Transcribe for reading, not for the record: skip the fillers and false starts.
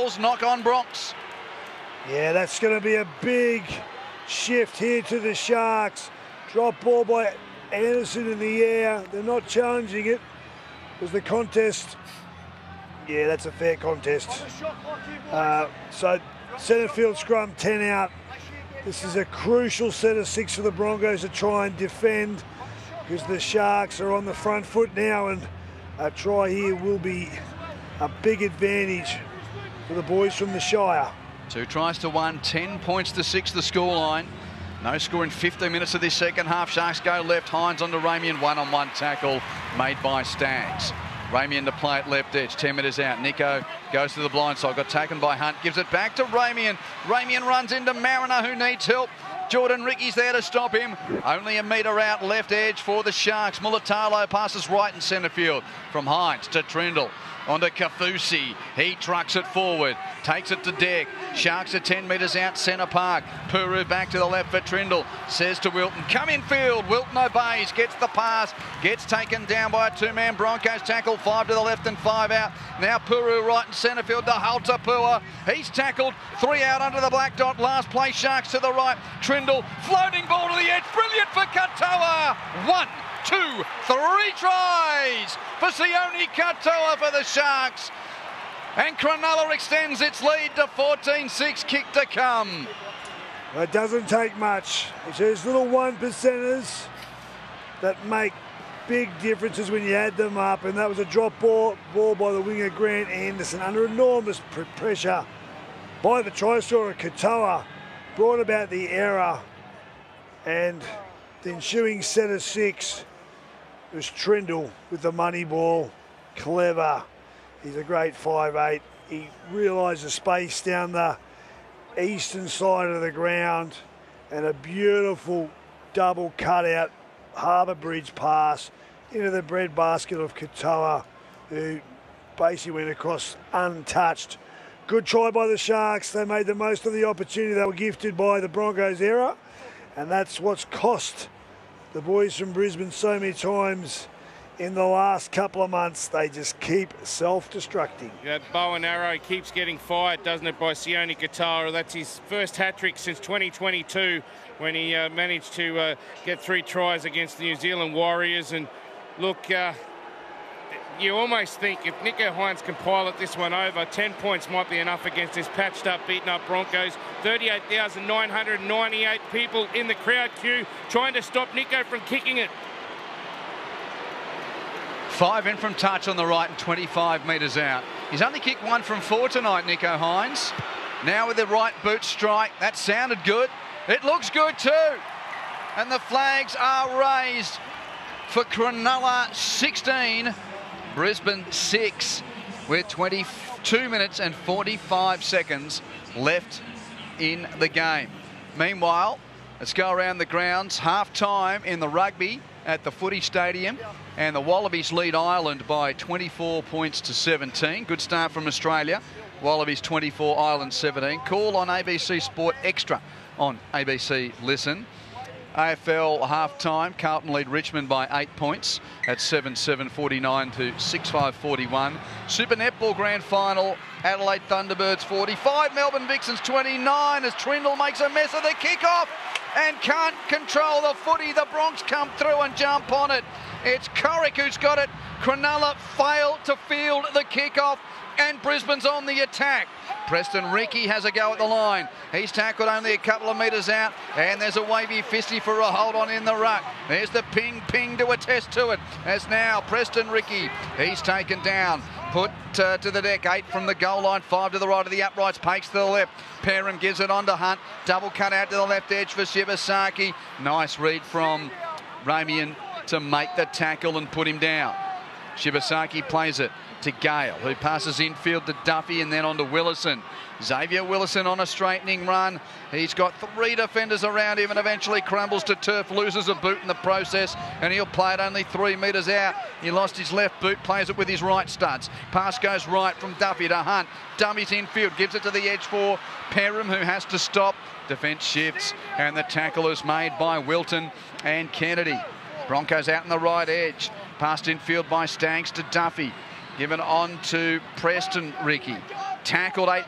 balls, knock on Bronx. Yeah, that's going to be a big shift here to the Sharks. Drop ball by Anderson in the air. They're not challenging it. Was the contest? Yeah, that's a fair contest. So centre field scrum 10 out. This is a crucial set of 6 for the Broncos to try and defend, because the Sharks are on the front foot now, and a try here will be a big advantage for the boys from the Shire. 2 tries to 1, 10 points to 6 the scoreline. No score in 15 minutes of this second half. Sharks go left. Hines onto Ramian. One-on-one tackle made by Staggs. Ramian to play at left edge. 10 metres out. Nico goes to the blind side. Got taken by Hunt. Gives it back to Ramian. Ramian runs into Mariner, who needs help. Jordan Ricky's there to stop him. Only a metre out left edge for the Sharks. Mulatalo passes right in centre field. From Hines to Trindle. Onto Kafusi. He trucks it forward. Takes it to Deck. Sharks are 10 metres out centre park. Puru back to the left for Trindle. Says to Wilton, come in field. Wilton obeys. Gets the pass. Gets taken down by a 2-man Broncos tackle. 5 to the left and 5 out. Now Puru right in centre field to Haltapua. He's tackled. 3 out under the black dot. Last play Sharks to the right. Trindle. Floating ball to the edge. Brilliant for Katoa. 1, 2, 3 tries for Sione Katoa for the Sharks. And Cronulla extends its lead to 14-6, kick to come. Well, it doesn't take much. It's those little 1%ers that make big differences when you add them up. And that was a drop ball by the winger Grant Anderson under enormous pressure by the try scorer Katoa. Brought about the error, and the ensuing set of 6 was Trindle with the money ball. Clever. He's a great 5'8". He realised the space down the eastern side of the ground, and a beautiful double cutout Harbour Bridge pass into the breadbasket of Katoa, who basically went across untouched. Good try by the Sharks. They made the most of the opportunity they were gifted by the Broncos era, and that's what's cost the boys from Brisbane so many times in the last couple of months. They just keep self-destructing. That bow and arrow keeps getting fired, doesn't it, by Sione Katoa? That's his first hat-trick since 2022, when he managed to get 3 tries against the New Zealand Warriors. And look, you almost think if Nicho Hynes can pilot this one over, 10 points might be enough against this patched-up, beaten-up Broncos. 38,998 people in the crowd queue trying to stop Nicho from kicking it. 5 in from touch on the right and 25 metres out. He's only kicked 1 from 4 tonight, Nicho Hynes. Now with the right boot strike. That sounded good. It looks good too. And the flags are raised for Cronulla 16, Brisbane 6, with 22 minutes and 45 seconds left in the game. Meanwhile, let's go around the grounds. Half-time in the rugby at the Footy Stadium, and the Wallabies lead Ireland by 24 points to 17. Good start from Australia. Wallabies 24, Ireland 17. Call on ABC Sport Extra on ABC Listen. AFL half-time, Carlton lead Richmond by 8 points at 7-7-49 to 6-5-41. Super Netball Grand Final, Adelaide Thunderbirds 45, Melbourne Vixens 29, as Trindle makes a mess of the kickoff and can't control the footy. The Bronx come through and jump on it. It's Corrick who's got it. Cronulla failed to field the kickoff, and Brisbane's on the attack. Preston Ricky has a go at the line. He's tackled only a couple of metres out, and there's a wavy fisty for a hold on in the ruck. There's the ping to attest to it. As now Preston Ricky, he's taken down. Put to the deck, 8 from the goal line, 5 to the right of the uprights, Pakes to the left. Perham gives it on to Hunt. Double cut out to the left edge for Shibasaki. Nice read from Ramian to make the tackle and put him down. Shibasaki plays it to Gale, who passes infield to Duffy and then on to Willison. Xavier Willison on a straightening run. He's got 3 defenders around him and eventually crumbles to turf, loses a boot in the process, and he'll play it only 3 metres out. He lost his left boot, plays it with his right studs. Pass goes right from Duffy to Hunt. Dummies infield, gives it to the edge for Perham, who has to stop. Defence shifts, and the tackle is made by Wilton and Kennedy. Broncos out in the right edge. Passed infield by Staggs to Duffy. Given on to Preston Ricky. Tackled 8